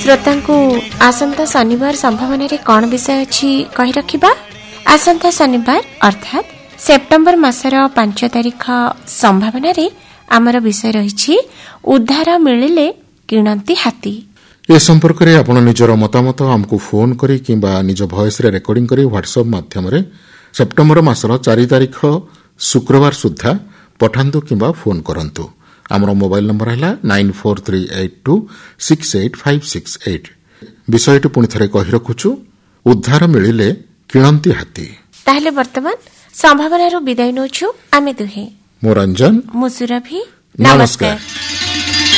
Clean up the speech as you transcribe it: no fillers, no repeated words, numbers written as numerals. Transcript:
श्रोतांकु आसंता शनिवार संभावना रे कौन विषय अछि कहि रखिबा। आसंता शनिवार अर्थात सेप्टेम्बर मासर 5 तारिख संभावना रे आमर विषय रही उद्धार मिलिले किणंती हाथी। ए संपर्क रे आपण निजर मतामत हमकु फोन करी किंबा निज वॉइस रे रेकॉर्डिंग करी व्हाट्सएप माध्यम रे सेप्टेम्बर मासर 4 तारिख शुक्रवार सुद्धा पठांतु किंबा फोन करंतु। आमर मोबाइल नंबर है 9438268568। विषयटी पुणी थे कही रखुछु उद्धार मिलिले किणंती हाथी। ताहले वर्तमान संभावना विदाय नौछु आमे दुहे। मो रंजन मो सुरभि। नमस्कार।